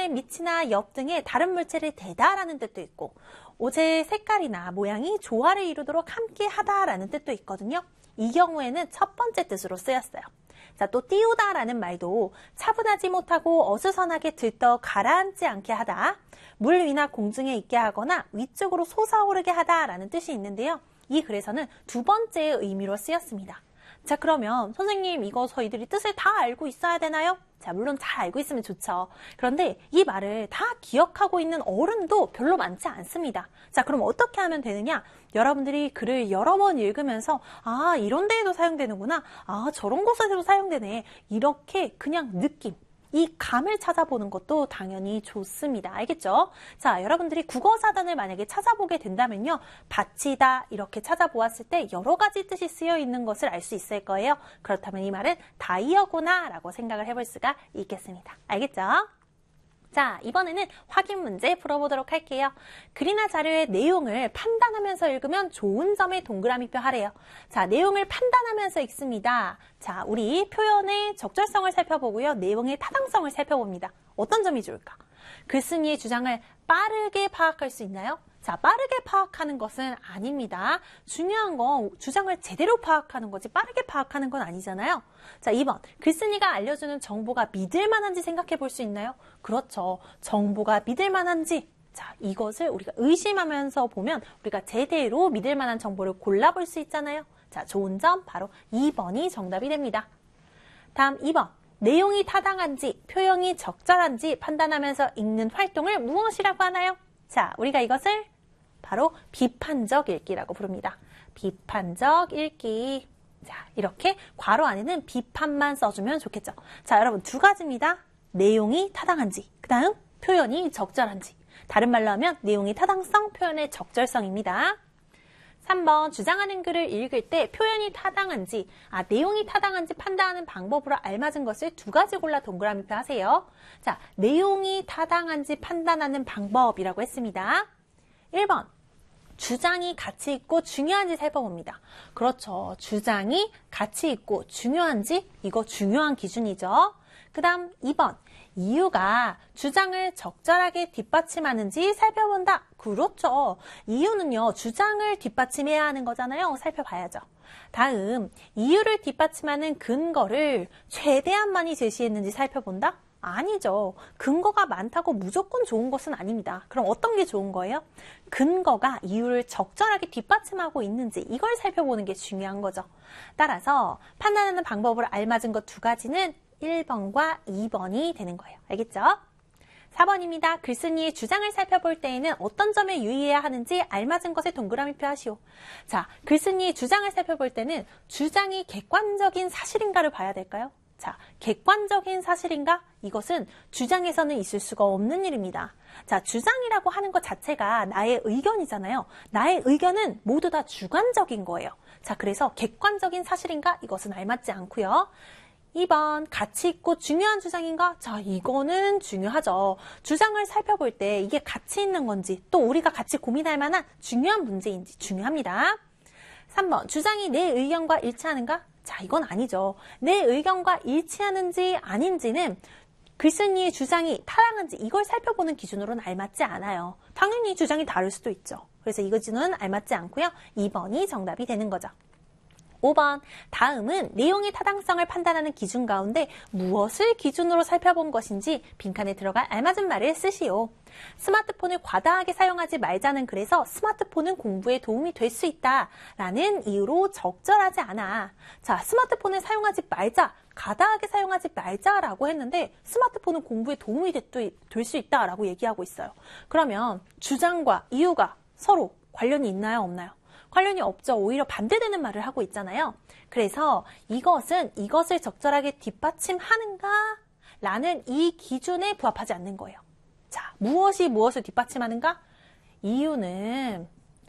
표현할 밑이나 옆 등의 다른 물체를 대다라는 뜻도 있고 옷의 색깔이나 모양이 조화를 이루도록 함께 하다라는 뜻도 있거든요. 이 경우에는 첫 번째 뜻으로 쓰였어요. 자, 또 띄우다라는 말도 차분하지 못하고 어수선하게 들떠 가라앉지 않게 하다, 물 위나 공중에 있게 하거나 위쪽으로 솟아오르게 하다라는 뜻이 있는데요. 이 글에서는 두 번째의 의미로 쓰였습니다. 자, 그러면 선생님 이거 저희들이 뜻을 다 알고 있어야 되나요? 자, 물론 잘 알고 있으면 좋죠. 그런데 이 말을 다 기억하고 있는 어른도 별로 많지 않습니다. 자, 그럼 어떻게 하면 되느냐? 여러분들이 글을 여러 번 읽으면서 아, 이런 데에도 사용되는구나. 아, 저런 곳에도 사용되네. 이렇게 그냥 느낌, 이 감을 찾아보는 것도 당연히 좋습니다. 알겠죠? 자, 여러분들이 국어사전을 만약에 찾아보게 된다면요. 바치다 이렇게 찾아보았을 때 여러 가지 뜻이 쓰여 있는 것을 알 수 있을 거예요. 그렇다면 이 말은 다이어구나 라고 생각을 해볼 수가 있겠습니다. 알겠죠? 자, 이번에는 확인 문제 풀어보도록 할게요. 글이나 자료의 내용을 판단하면서 읽으면 좋은 점에 동그라미표 하래요. 자, 내용을 판단하면서 읽습니다. 자, 우리 표현의 적절성을 살펴보고요. 내용의 타당성을 살펴봅니다. 어떤 점이 좋을까? 글쓴이의 주장을 빠르게 파악할 수 있나요? 자, 빠르게 파악하는 것은 아닙니다. 중요한 건 주장을 제대로 파악하는 거지 빠르게 파악하는 건 아니잖아요. 자, 2번. 글쓴이가 알려주는 정보가 믿을 만한지 생각해 볼 수 있나요? 그렇죠. 정보가 믿을 만한지. 자, 이것을 우리가 의심하면서 보면 우리가 제대로 믿을 만한 정보를 골라볼 수 있잖아요. 자, 좋은 점 바로 2번이 정답이 됩니다. 다음 2번. 내용이 타당한지, 표현이 적절한지 판단하면서 읽는 활동을 무엇이라고 하나요? 자, 우리가 이것을 바로 비판적 읽기라고 부릅니다. 비판적 읽기. 자, 이렇게 괄호 안에는 비판만 써주면 좋겠죠. 자, 여러분 두 가지입니다. 내용이 타당한지, 그 다음 표현이 적절한지. 다른 말로 하면 내용의 타당성, 표현의 적절성입니다. 3번 주장하는 글을 읽을 때 표현이 타당한지, 내용이 타당한지 판단하는 방법으로 알맞은 것을 두 가지 골라 동그라미표 하세요. 자, 내용이 타당한지 판단하는 방법이라고 했습니다. 1번, 주장이 가치 있고 중요한지 살펴봅니다. 그렇죠. 주장이 가치 있고 중요한지, 이거 중요한 기준이죠. 그 다음 2번, 이유가 주장을 적절하게 뒷받침하는지 살펴본다. 그렇죠. 이유는요, 주장을 뒷받침해야 하는 거잖아요. 살펴봐야죠. 다음, 이유를 뒷받침하는 근거를 최대한 많이 제시했는지 살펴본다? 아니죠. 근거가 많다고 무조건 좋은 것은 아닙니다. 그럼 어떤 게 좋은 거예요? 근거가 이유를 적절하게 뒷받침하고 있는지 이걸 살펴보는 게 중요한 거죠. 따라서 판단하는 방법을 알맞은 것 두 가지는 1번과 2번이 되는 거예요. 알겠죠? 4번입니다. 글쓴이의 주장을 살펴볼 때에는 어떤 점에 유의해야 하는지 알맞은 것에 동그라미표 하시오. 자, 글쓴이의 주장을 살펴볼 때는 주장이 객관적인 사실인가를 봐야 될까요? 자, 객관적인 사실인가? 이것은 주장에서는 있을 수가 없는 일입니다. 자, 주장이라고 하는 것 자체가 나의 의견이잖아요. 나의 의견은 모두 다 주관적인 거예요. 자, 그래서 객관적인 사실인가? 이것은 알맞지 않고요. 2번, 가치 있고 중요한 주장인가? 자, 이거는 중요하죠. 주장을 살펴볼 때 이게 가치 있는 건지, 또 우리가 같이 고민할 만한 중요한 문제인지 중요합니다. 3번, 주장이 내 의견과 일치하는가? 자, 이건 아니죠. 내 의견과 일치하는지 아닌지는 글쓴이의 주장이 타당한지 이걸 살펴보는 기준으로는 알맞지 않아요. 당연히 주장이 다를 수도 있죠. 그래서 이 기준은 알맞지 않고요. 2번이 정답이 되는 거죠. 5번, 다음은 내용의 타당성을 판단하는 기준 가운데 무엇을 기준으로 살펴본 것인지 빈칸에 들어갈 알맞은 말을 쓰시오. 스마트폰을 과다하게 사용하지 말자는 글에서 스마트폰은 공부에 도움이 될 수 있다라는 이유로 적절하지 않아. 자, 스마트폰을 사용하지 말자, 과다하게 사용하지 말자라고 했는데 스마트폰은 공부에 도움이 될 수 있다라고 얘기하고 있어요. 그러면 주장과 이유가 서로 관련이 있나요, 없나요? 관련이 없죠. 오히려 반대되는 말을 하고 있잖아요. 그래서 이것을 적절하게 뒷받침하는가? 라는 이 기준에 부합하지 않는 거예요. 자, 무엇이 무엇을 뒷받침하는가? 이유는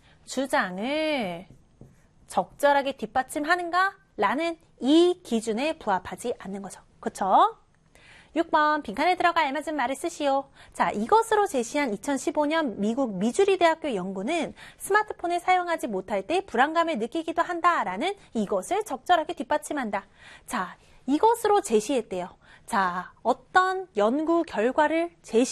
주장을 적절하게 뒷받침하는가? 라는 이 기준에 부합하지 않는 거죠. 그렇죠? 6번, 빈칸에 들어가 알맞은 말을 쓰시오. 자, 이것으로 제시한 2015년 미국 미주리 대학교 연구는 스마트폰을 사용하지 못할 때 불안감을 느끼기도 한다라는 이것을 적절하게 뒷받침한다. 자, 이것으로 제시했대요. 자, 어떤 연구 결과를